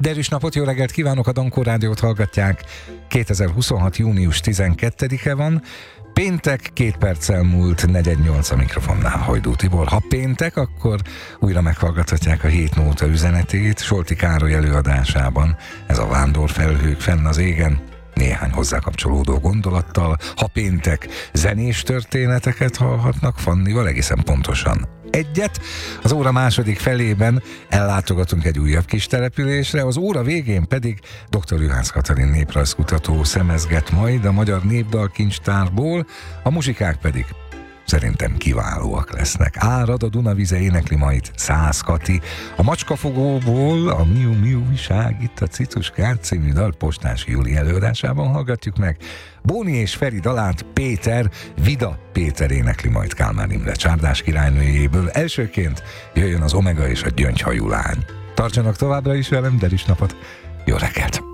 Derűs napot, jó reggelt kívánok, a Dankó Rádiót hallgatják. 2026. június 12-e van. Péntek, 2 perccel múlt 4:08 a mikrofonnál Hajdú Tibor. Ha péntek, akkor újra meghallgathatják a Hét Nóta üzenetét Solti Károly előadásában. Ez a Vándorfelhők fenn az égen, néhány hozzá kapcsolódó gondolattal. Ha péntek, zenés történeteket hallhatnak Fannival, egészen pontosan egyet. Az óra második felében ellátogatunk egy újabb kis településre, az óra végén pedig dr. Juhász Katalin néprajzkutató szemezget majd a Magyar Népdalkincstárból, a muzsikák pedig szerintem kiválóak lesznek. Árad a Dunavize énekli majd Szász Kati. A Macskafogóból a Miu Miu viság itt a Cicuskár című dal Postás Júli előadásában hallgatjuk meg. Bóni és Feri dalát Vida Péter énekli majd Kálmán Imre Csárdás királynőjéből. Elsőként jöjjön az Omega és a Gyöngyhajú lány. Tartsanak továbbra is velem, Derűs napot, jó reggelt!